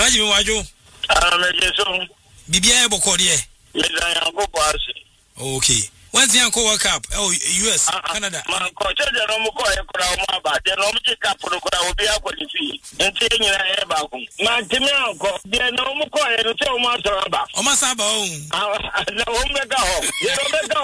Alaji mi waju. Mejeso. Bibia eboko de. Mejanko kwase. Okay. When's the Uncle World Cup? Oh, US, Canada. Man, coach, the Romuko, the Romuko Cup, will be up with the fee. And taking your hair back. Man, Timianco, the Romuko, and so much about. Omasaba. No, Omega, Omega,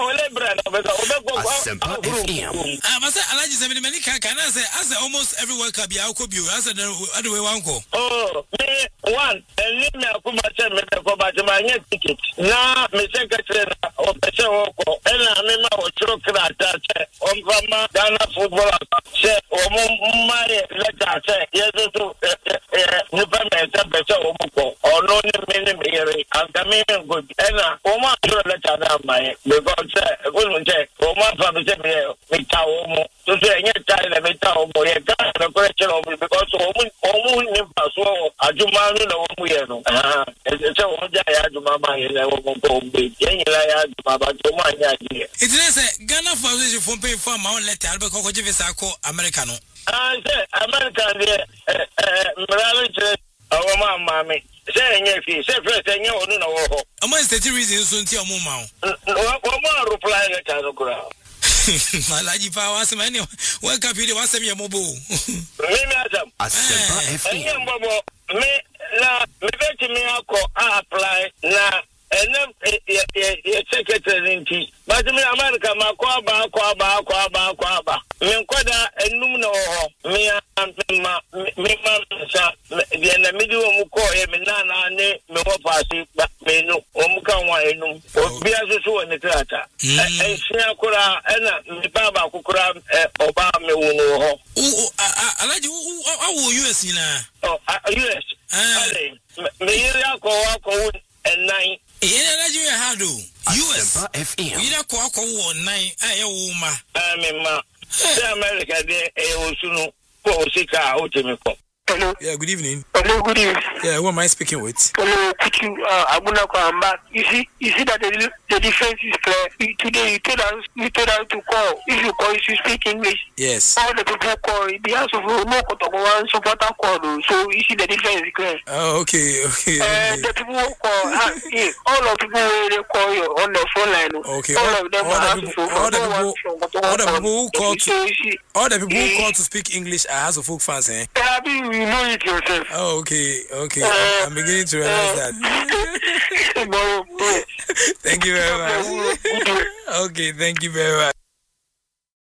I say, I like you 70 many can I say, as almost every World Cup, I could be as other way uncle. Oh, me one, and leave me a Kuma to my ticket. Now, Miss Secretary of the show. I remember what you could attach on Ghana football. Say, my letter say, yes, to better or no many and coming good. And Oma letter down my because wouldn't take Oma from the Mitaomo to say any time that Mitaomo, a question of because Omu Nimpaso, Ajumanu, no Muyano. It's a Ajumama, and I won't be It is a Ghana for from pay for my own letter, because of Sako Americano. I say, American, Marriage, our mammy, saying if you say first, and you know, amongst the reasons soon to your mom. One more reply letter to ground. My lady power, some any World Cup, you want some your mobile. Me apply now. And then secretary in tea. But me America, my quaba. Minquada and Nuno, me the middle of Muko, Minana, me Mopasi, but me no Omuka, or Biasu and the Trata. And Sinakura and the Baba Kukura, Obama. Oh, I like you. Oh, US in US. Me and 9. Nigeria had US FM. You don't call 9. I woman. America, they also Sika Otimico. Hello. Yeah, good evening. Hello, good evening. Yeah, who am I speaking with? Hello, could you Abuna back? You see that the defense is clear. Today you told us to call. If you call, you should speak English. Yes. All the people call. The house of no one supporter call. So you see the defense is clear. Oh, okay. The people who call, all of people will call you on the phone line. Okay. All of them all the people who call to speak English are House of Folk fans, eh? You know it yourself. Oh, okay. I'm beginning to realize that. Thank you very much. Okay, thank you very much.